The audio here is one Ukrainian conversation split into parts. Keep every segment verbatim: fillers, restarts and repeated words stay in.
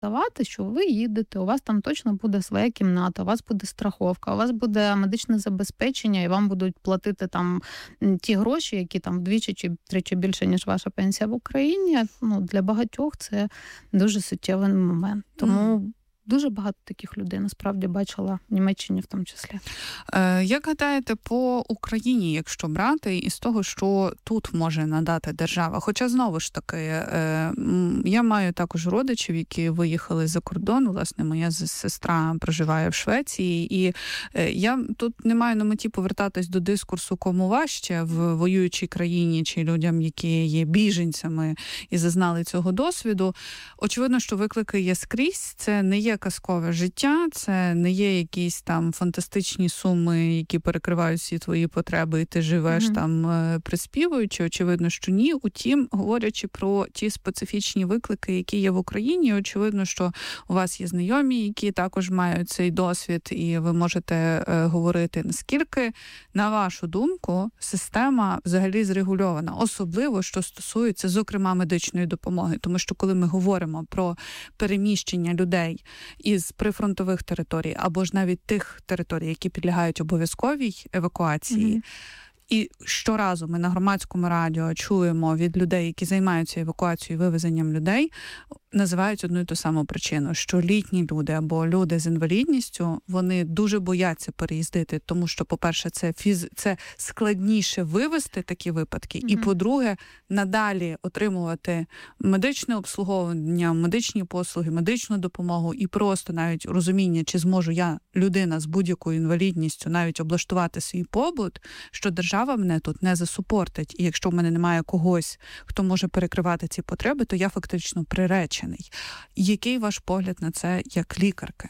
давати, що ви їдете, у вас там точно буде своя кімната, у вас буде страховка, у вас буде медичне забезпечення, і вам будуть платити там ті гроші, які там вдвічі чи втричі більше, ніж ваша пенсія в Україні. Ну, для багатьох це дуже суттєвий момент. Тому mm. дуже багато таких людей, насправді, бачила в Німеччині в тому числі. Е, як гадаєте, по Україні, якщо брати, із того, що тут може надати держава? Хоча, знову ж таки, е, я маю також родичів, які виїхали за кордон. Власне, моя сестра проживає в Швеції. І е, я тут не маю на меті повертатись до дискурсу, кому важче в воюючій країні, чи людям, які є біженцями і зазнали цього досвіду. Очевидно, що виклики є скрізь. Це не є казкове життя, це не є якісь там фантастичні суми, які перекривають всі твої потреби, і ти живеш mm-hmm. там приспівуючи. Очевидно, що ні. Утім, говорячи про ті специфічні виклики, які є в Україні, очевидно, що у вас є знайомі, які також мають цей досвід, і ви можете е, говорити, наскільки, на вашу думку, система взагалі зрегульована, особливо, що стосується, зокрема, медичної допомоги. Тому що, коли ми говоримо про переміщення людей із прифронтових територій, або ж навіть тих територій, які підлягають обов'язковій евакуації. Mm-hmm. І щоразу ми на громадському радіо чуємо від людей, які займаються евакуацією і вивезенням людей, називають одну і ту саму причину, що літні люди або люди з інвалідністю, вони дуже бояться переїздити, тому що, по-перше, це, фіз... це складніше вивести такі випадки, mm-hmm. і, по-друге, надалі отримувати медичне обслуговування, медичні послуги, медичну допомогу і просто навіть розуміння, чи зможу я, людина з будь-якою інвалідністю, навіть облаштувати свій побут, що держава мене тут не засупортить. І якщо в мене немає когось, хто може перекривати ці потреби, то я фактично приречений. Який ваш погляд на це як лікарки?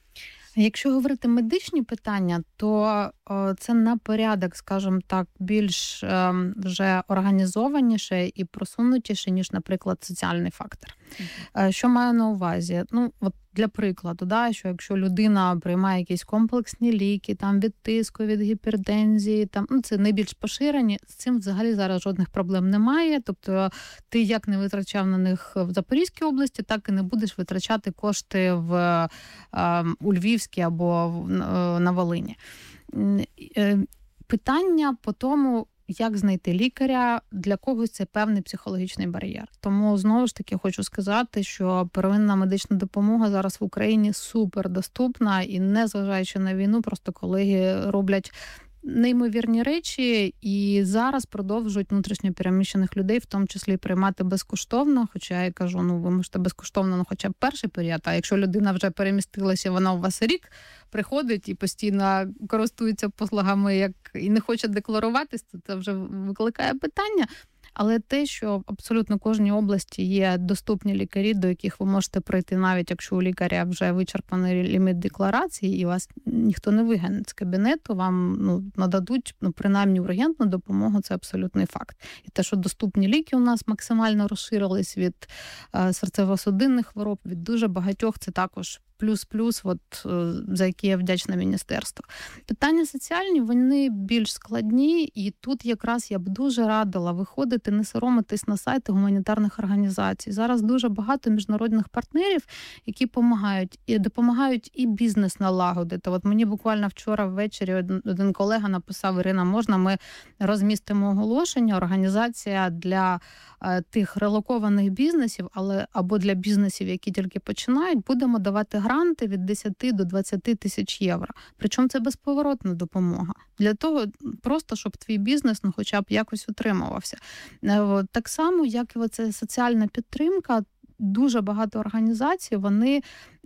Якщо говорити медичні питання, то о, це на порядок, скажімо так, більш е, вже організованіше і просунутіше, ніж, наприклад, соціальний фактор. Mm-hmm. Е, що маю на увазі? Ну, от для прикладу, да, що якщо людина приймає якісь комплексні ліки, там від тиску, від гіпертензії, там, ну, це найбільш поширені, з цим взагалі зараз жодних проблем немає. Тобто ти як не витрачав на них в Запорізькій області, так і не будеш витрачати кошти в, е, у Львівській або в, е, на Волині. Е, питання по тому, як знайти лікаря, для когось це певний психологічний бар'єр. Тому, знову ж таки, хочу сказати, що первинна медична допомога зараз в Україні супердоступна, і незважаючи на війну, просто колеги роблять неймовірні речі, і зараз продовжують внутрішньо переміщених людей, в тому числі приймати безкоштовно, хоча я кажу, ну ви можете безкоштовно, ну хоча б перший період, а якщо людина вже перемістилася, вона у вас рік приходить і постійно користується послугами, як і не хоче декларуватись, то це вже викликає питання. Але те, що в абсолютно кожній області є доступні лікарі, до яких ви можете прийти, навіть якщо у лікаря вже вичерпаний ліміт декларації, і вас ніхто не вигане з кабінету, вам ну, нададуть ну, принаймні ургентну допомогу, це абсолютний факт. І те, що доступні ліки у нас максимально розширились від е, серцево-судинних хвороб, від дуже багатьох, це також плюс-плюс, от, за які я вдячна міністерству. Питання соціальні, вони більш складні, і тут якраз я б дуже радила виходити, не соромитись на сайти гуманітарних організацій. Зараз дуже багато міжнародних партнерів, які допомагають, і допомагають і бізнес налагодити. От мені буквально вчора ввечері один колега написав: Ірина, можна ми розмістимо оголошення, організація для е, тих релокованих бізнесів, але або для бізнесів, які тільки починають, будемо давати гранти від десять до двадцяти тисяч євро. Причому це безповоротна допомога. Для того просто, щоб твій бізнес ну, хоча б якось утримувався. Так само, як і оця соціальна підтримка, дуже багато організацій, вони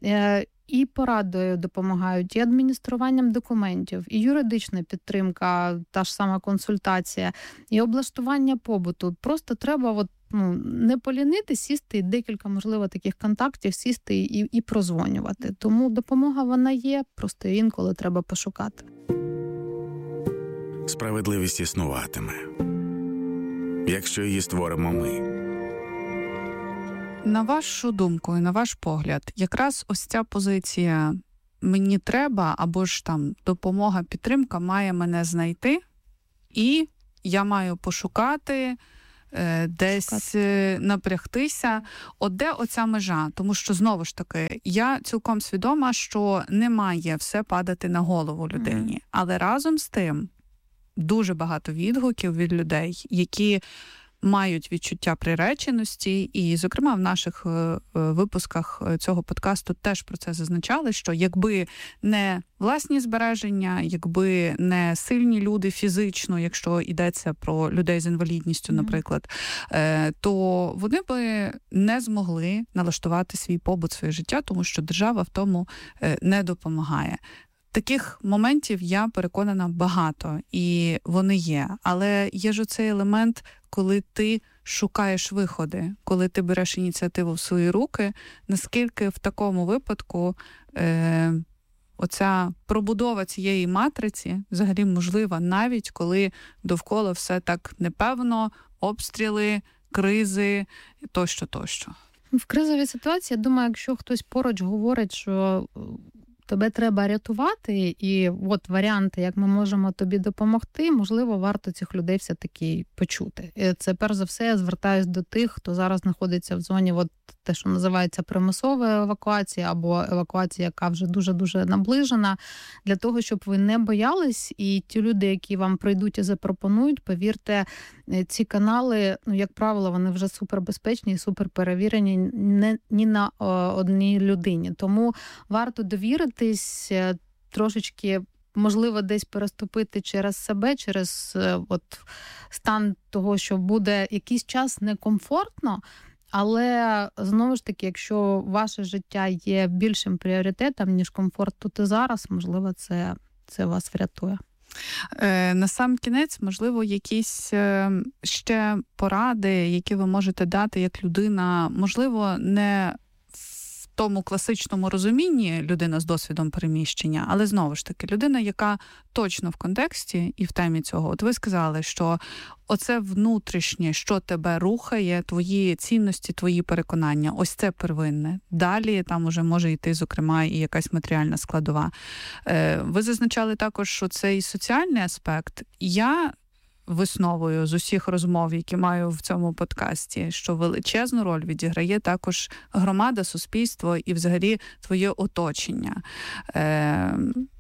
і порадою допомагають, і адмініструванням документів, і юридична підтримка, та ж сама консультація, і облаштування побуту. Просто треба от, ну, не полінити, сісти і декілька, можливо, таких контактів, сісти і, і прозвонювати. Тому допомога вона є, просто інколи треба пошукати. Справедливість існуватиме, якщо її створимо ми. На вашу думку і на ваш погляд, якраз ось ця позиція «мені треба» або ж там «допомога, підтримка» має мене знайти, і я маю пошукати, десь напрягтися. От де оця межа? Тому що, знову ж таки, я цілком свідома, що не має все падати на голову людині. Mm. Але разом з тим дуже багато відгуків від людей, які мають відчуття приреченості, і, зокрема, в наших випусках цього подкасту теж про це зазначали, що якби не власні збереження, якби не сильні люди фізично, якщо йдеться про людей з інвалідністю, наприклад, то вони би не змогли налаштувати свій побут, своє життя, тому що держава в тому не допомагає. Таких моментів, я переконана, багато, і вони є. Але є ж оцей елемент, коли ти шукаєш виходи, коли ти береш ініціативу в свої руки, наскільки в такому випадку е, оця пробудова цієї матриці взагалі можлива, навіть коли довкола все так непевно, обстріли, кризи, тощо-тощо. В кризовій ситуації, я думаю, якщо хтось поруч говорить, що тебе треба рятувати, і от варіанти, як ми можемо тобі допомогти, можливо, варто цих людей все-таки почути. І це, перш за все, я звертаюсь до тих, хто зараз знаходиться в зоні, от те, що називається примусова евакуація, або евакуація, яка вже дуже-дуже наближена, для того, щоб ви не боялись, і ті люди, які вам прийдуть і запропонують, повірте, ці канали, ну, як правило, вони вже супербезпечні і суперперевірені не, ні на о, одній людині. Тому варто довіритись, трошечки, можливо, десь переступити через себе, через от, стан того, що буде якийсь час некомфортно, але, знову ж таки, якщо ваше життя є більшим пріоритетом, ніж комфорт тут і зараз, можливо, це, це вас врятує. На сам кінець, можливо, якісь ще поради, які ви можете дати як людина, можливо, не в тому класичному розумінні людина з досвідом переміщення, але, знову ж таки, людина, яка точно в контексті і в темі цього. От ви сказали, що оце внутрішнє, що тебе рухає, твої цінності, твої переконання, ось це первинне. Далі там уже може йти, зокрема, і якась матеріальна складова. Ви зазначали також, що це і соціальний аспект. Я висновою з усіх розмов, які маю в цьому подкасті, що величезну роль відіграє також громада, суспільство і взагалі твоє оточення. Е,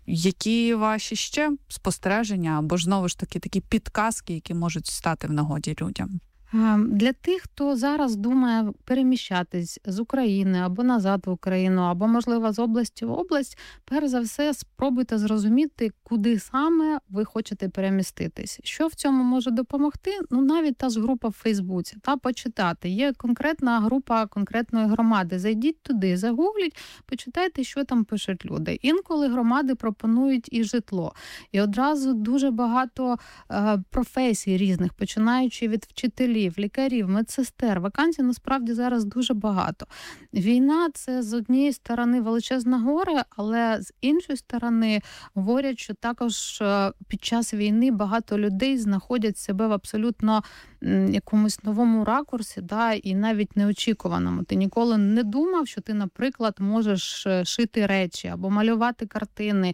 які ваші ще спостереження або ж, знову ж таки, такі підказки, які можуть стати в нагоді людям? Для тих, хто зараз думає переміщатись з України або назад в Україну, або, можливо, з області в область, перш за все, спробуйте зрозуміти, куди саме ви хочете переміститись. Що в цьому може допомогти? Ну, навіть та ж група в Фейсбуці, та почитати. Є конкретна група конкретної громади. Зайдіть туди, загугліть, почитайте, що там пишуть люди. Інколи громади пропонують і житло. І одразу дуже багато е, професій різних, починаючи від вчителів, лікарів, медсестер. Вакансій насправді зараз дуже багато. Війна – це з однієї сторони величезне горе, але з іншої сторони говорять, що також під час війни багато людей знаходять себе в абсолютно якомусь новому ракурсі, да, і навіть неочікуваному. Ти ніколи не думав, що ти, наприклад, можеш шити речі, або малювати картини,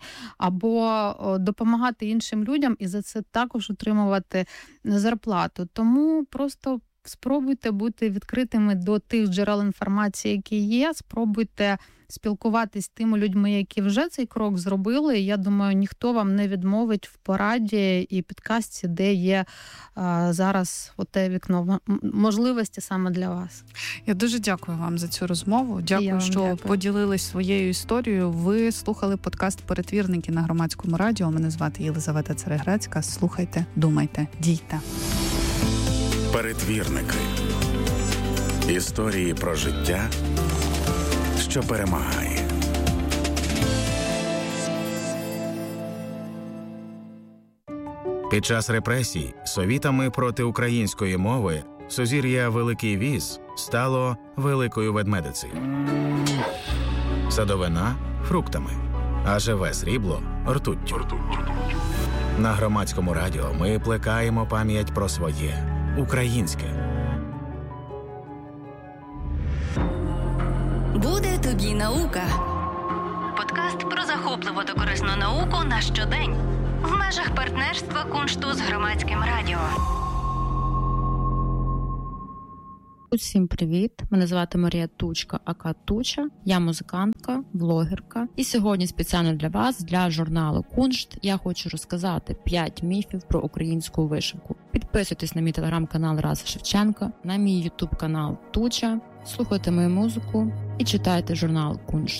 або допомагати іншим людям і за це також отримувати зарплату. Тому просто спробуйте бути відкритими до тих джерел інформації, які є, спробуйте спілкуватись з тими людьми, які вже цей крок зробили. Я думаю, ніхто вам не відмовить в пораді і підказці, де є а, зараз оте вікно можливості саме для вас. Я дуже дякую вам за цю розмову. Дякую, що дякую. Поділились своєю історією. Ви слухали подкаст «Перетвірники» на Громадському радіо. Мене звати Єлизавета Цареградська. Слухайте, думайте, дійте. Перетвірники. Історії про життя, що перемагає. Під час репресій совітами проти української мови сузір'я Великий Віз стало Великою Ведмедицею. Садовина – фруктами, а живе срібло – ртуттю. На Громадському радіо ми плекаємо пам'ять про своє українське. Буде тобі наука. Подкаст про захопливу та корисну науку на щодень. В межах партнерства Куншту з Громадським радіо. Усім привіт! Мене звати Марія Тучка, ака Туча. Я музикантка, блогерка. І сьогодні спеціально для вас, для журналу «Куншт», я хочу розказати п'ять міфів про українську вишивку. Підписуйтесь на мій телеграм-канал Раса Шевченка, на мій ютуб-канал Туча, слухайте мою музику і читайте журнал «Куншт».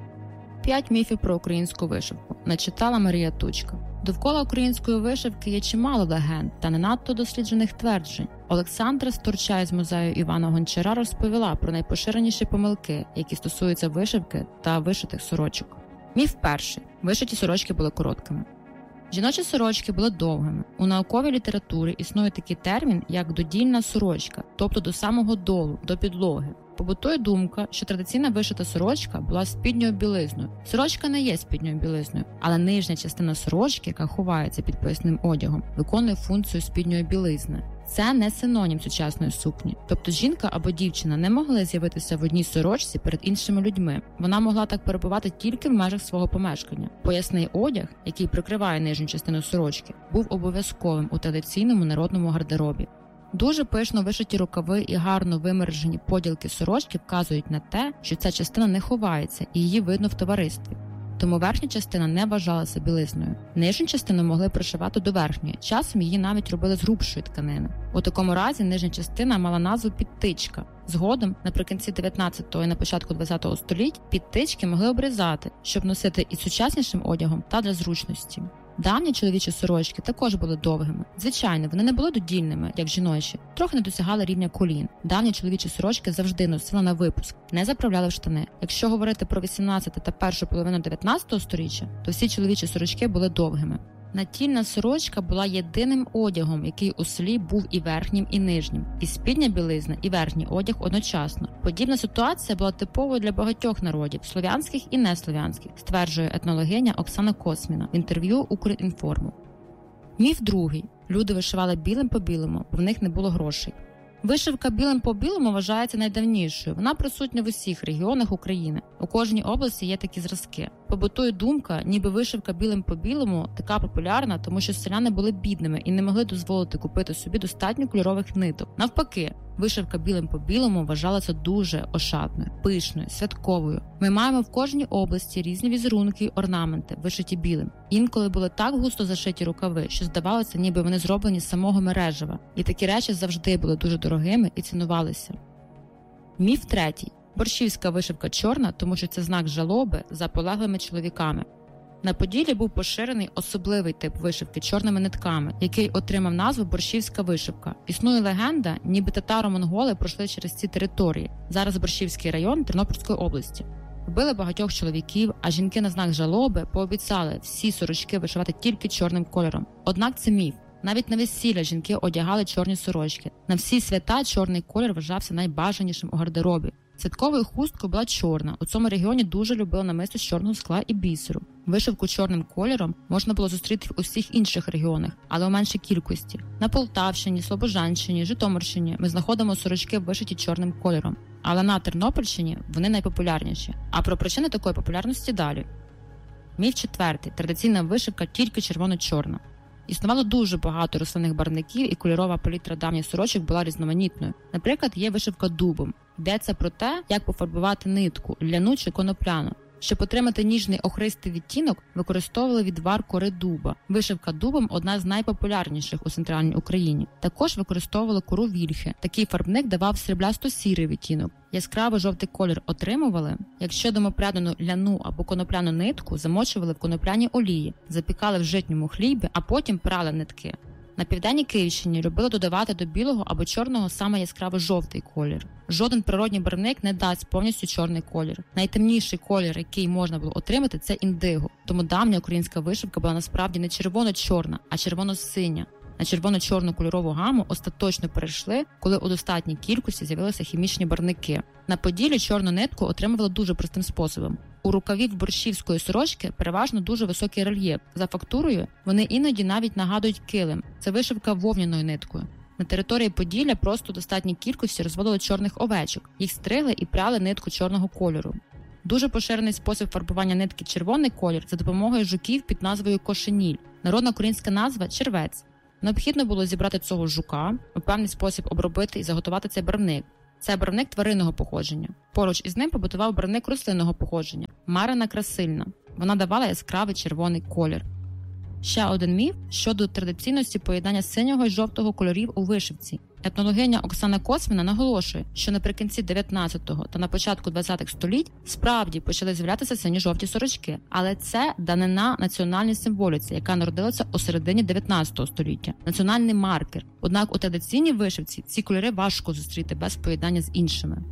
П'ять міфів про українську вишивку. Начитала Марія Тучка. Довкола української вишивки є чимало легенд та не надто досліджених тверджень. Олександра Сторча з музею Івана Гончара розповіла про найпоширеніші помилки, які стосуються вишивки та вишитих сорочок. Міф перший. Вишиті сорочки були короткими. Жіночі сорочки були довгими. У науковій літературі існує такий термін, як додільна сорочка, тобто до самого долу, до підлоги. Побутує думка, що традиційна вишита сорочка була спідньою білизною. Сорочка не є спідньою білизною, але нижня частина сорочки, яка ховається під поясним одягом, виконує функцію спідньої білизни. Це не синонім сучасної сукні. Тобто жінка або дівчина не могли з'явитися в одній сорочці перед іншими людьми. Вона могла так перебувати тільки в межах свого помешкання. Поясний одяг, який прикриває нижню частину сорочки, був обов'язковим у традиційному народному гардеробі. Дуже пишно вишиті рукави і гарно вимержені поділки сорочки вказують на те, що ця частина не ховається і її видно в товаристві. Тому верхня частина не вважалася білизною. Нижню частину могли пришивати до верхньої, часом її навіть робили з грубшої тканини. У такому разі нижня частина мала назву підтичка. Згодом, наприкінці дев'ятнадцятого і на початку двадцятого століть, підтички могли обрізати, щоб носити і сучаснішим одягом та для зручності. Давні чоловічі сорочки також були довгими. Звичайно, вони не були додільними, як жіночі, трохи не досягали рівня колін. Давні чоловічі сорочки завжди носили на випуск, не заправляли в штани. Якщо говорити про вісімнадцяте та першу половину дев'ятнадцятого сторіччя, то всі чоловічі сорочки були довгими. Натільна сорочка була єдиним одягом, який у селі був і верхнім, і нижнім. І спідня білизна, і верхній одяг одночасно. Подібна ситуація була типовою для багатьох народів, слов'янських і неслов'янських, стверджує етнологиня Оксана Косміна в інтерв'ю «Укрінформу». Міф другий. Люди вишивали білим по білому, бо в них не було грошей. Вишивка білим по білому вважається найдавнішою. Вона присутня в усіх регіонах України. У кожній області є такі зразки. Побутує думка, ніби вишивка білим по білому така популярна, тому що селяни були бідними і не могли дозволити купити собі достатньо кольорових ниток. Навпаки, вишивка білим по білому вважалася дуже ошатною, пишною, святковою. Ми маємо в кожній області різні візерунки й орнаменти, вишиті білим. Інколи були так густо зашиті рукави, що здавалося, ніби вони зроблені з самого мережева. І такі речі завжди були дуже дорогими і цінувалися. Міф третій. Борщівська вишивка чорна, тому що це знак жалоби за полеглими чоловіками. На Поділлі був поширений особливий тип вишивки чорними нитками, який отримав назву борщівська вишивка. Існує легенда, ніби татаро-монголи пройшли через ці території. Зараз Борщівський район Тернопільської області. Вбили багатьох чоловіків, а жінки на знак жалоби пообіцяли всі сорочки вишивати тільки чорним кольором. Однак це міф. Навіть на весілля жінки одягали чорні сорочки. На всі свята чорний колір вважався найбажанішим у гардеробі. Святковою хусткою була чорна. У цьому регіоні дуже любили намисто з чорного скла і бісеру. Вишивку чорним кольором можна було зустріти в усіх інших регіонах, але у меншій кількості. На Полтавщині, Слобожанщині, Житомирщині ми знаходимо сорочки вишиті чорним кольором. Але на Тернопільщині вони найпопулярніші. А про причини такої популярності далі. Міф четвертий. Традиційна вишивка тільки червоно-чорна. Існувало дуже багато рослинних барвників, і кольорова палітра давніх сорочок була різноманітною. Наприклад, є вишивка дубом. Йдеться про те, як пофарбувати нитку, ляну чи конопляну. Щоб отримати ніжний охристий відтінок, використовували відвар кори дуба. Вишивка дубом – одна з найпопулярніших у центральній Україні. Також використовували кору вільхи. Такий фарбник давав сріблясто-сірий відтінок. Яскравий жовтий колір отримували, якщо домопрядену ляну або конопляну нитку замочували в конопляній олії, запікали в житньому хлібі, а потім прали нитки. На південній Київщині любили додавати до білого або чорного саме яскравий жовтий колір. Жоден природній барвник не дасть повністю чорний колір. Найтемніший колір, який можна було отримати, це індиго. Тому давня українська вишивка була насправді не червоно-чорна, а червоно-синя. На червоно-чорну кольорову гаму остаточно перейшли, коли у достатній кількості з'явилися хімічні барвники. На Поділлі чорну нитку отримували дуже простим способом. У рукавів борщівської сорочки переважно дуже високий рельєф. За фактурою вони іноді навіть нагадують килим. Це вишивка вовняною ниткою. На території Поділля просто у достатній кількості розводили чорних овечок. Їх стригли і пряли нитку чорного кольору. Дуже поширений спосіб фарбування нитки червоний колір за допомогою жуків під назвою кошеніль. Народна українська назва – червець. Необхідно було зібрати цього жука, у певний спосіб обробити і заготувати цей барвник. Це барвник тваринного походження. Поруч із ним побутував барвник рослинного походження – Марина красильна. Вона давала яскравий червоний колір. Ще один міф щодо традиційності поєднання синього і жовтого кольорів у вишивці. Етнологиня Оксана Косміна наголошує, що наприкінці дев'ятнадцятого та на початку двадцятих століть справді почали з'являтися сині-жовті сорочки, але це данина національній символіці, яка народилася у середині дев'ятнадцятого століття. Національний маркер. Однак у традиційній вишивці ці кольори важко зустріти без поєднання з іншими.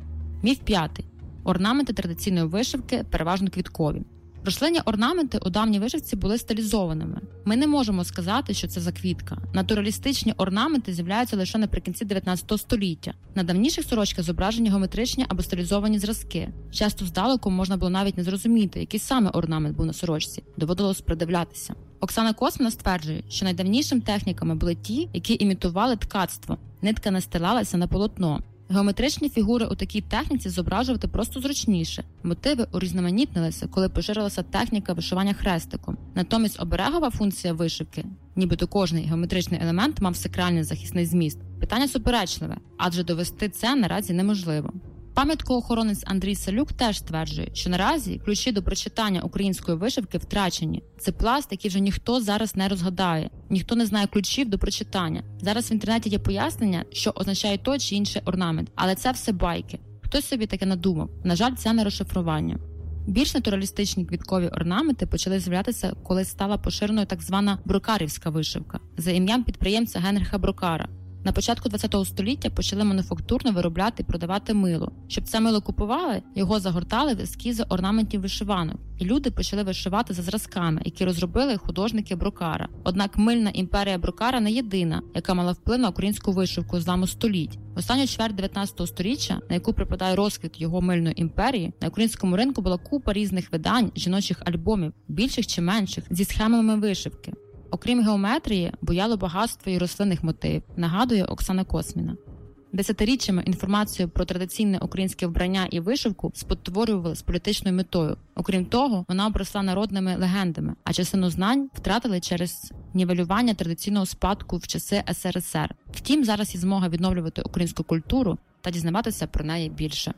Міф п'ятий. Орнаменти традиційної вишивки переважно квіткові. Рослинні орнаменти у давній вишивці були стилізованими. Ми не можемо сказати, що це за квітка. Натуралістичні орнаменти з'являються лише наприкінці дев'ятнадцятого століття. На давніших сорочках зображені геометричні або стилізовані зразки. Часто здалеку можна було навіть не зрозуміти, який саме орнамент був на сорочці. Доводилось придивлятися. Оксана Косміна стверджує, що найдавнішими техніками були ті, які імітували ткацтво. Нитка настилалася на полотно. Геометричні фігури у такій техніці зображувати просто зручніше. Мотиви урізноманітнилися, коли поширилася техніка вишивання хрестиком. Натомість оберегова функція вишивки, нібито кожний геометричний елемент мав сакральний захисний зміст. Питання суперечливе, адже довести це наразі неможливо. Пам'яткоохоронець Андрій Салюк теж стверджує, що наразі ключі до прочитання української вишивки втрачені. Це пласт, який вже ніхто зараз не розгадає. Ніхто не знає ключів до прочитання. Зараз в інтернеті є пояснення, що означає той чи інший орнамент, але це все байки. Хтось собі таке надумав. На жаль, це не розшифрування. Більш натуралістичні квіткові орнаменти почали з'являтися, коли стала поширеною так звана брокарівська вишивка за ім'ям підприємця Генріха Брокара. На початку ХХ століття почали мануфактурно виробляти і продавати мило. Щоб це мило купували, його загортали в ескізи орнаментів вишиванок. І люди почали вишивати за зразками, які розробили художники Брокара. Однак мильна імперія Брокара не єдина, яка мала вплив на українську вишивку зламу століть. В останню чверть дев'ятнадцятого століття, на яку припадає розквіт його мильної імперії, на українському ринку була купа різних видань жіночих альбомів, більших чи менших, зі схемами вишивки. Окрім геометрії, буяло багатство і рослинних мотивів, нагадує Оксана Косміна. Десятиріччями інформацію про традиційне українське вбрання і вишивку спотворювали з політичною метою. Окрім того, вона обросла народними легендами, а частину знань втратили через нівелювання традиційного спадку в часи ес ер ес ер. Втім, зараз є змога відновлювати українську культуру та дізнаватися про неї більше.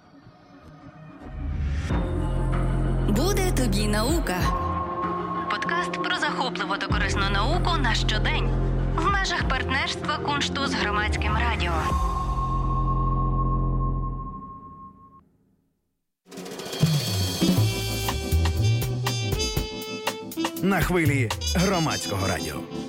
Буде тобі наука. Подкаст про захопливу та корисну науку на щодень. В межах партнерства Куншту з Громадським радіо. На хвилі Громадського радіо.